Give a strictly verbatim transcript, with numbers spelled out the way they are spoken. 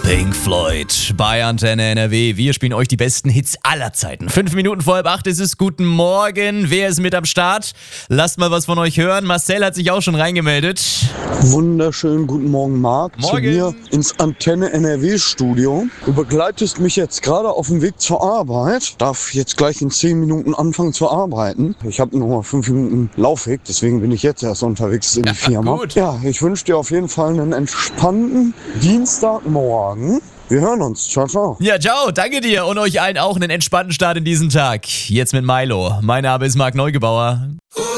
Pink Floyd bei Antenne N R W. Wir spielen euch die besten Hits aller Zeiten. Fünf Minuten vor halb acht ist es. Guten Morgen. Wer ist mit am Start? Lasst mal was von euch hören. Marcel hat sich auch schon reingemeldet. Wunderschönen guten Morgen, Marc. Morgen. Zu mir ins Antenne N R W-Studio. Du begleitest mich jetzt gerade auf dem Weg zur Arbeit. Darf jetzt gleich in zehn Minuten anfangen zu arbeiten. Ich habe nur mal fünf Minuten Laufweg, deswegen bin ich jetzt erst unterwegs in die Firma. Gut. Ja, ich wünsche dir auf jeden Fall einen entspannten Dienstagmorgen. Wir hören uns. Ciao, ciao. Ja, ciao. Danke dir und euch allen auch einen entspannten Start in diesen Tag. Jetzt mit Milo. Mein Name ist Marc Neugebauer.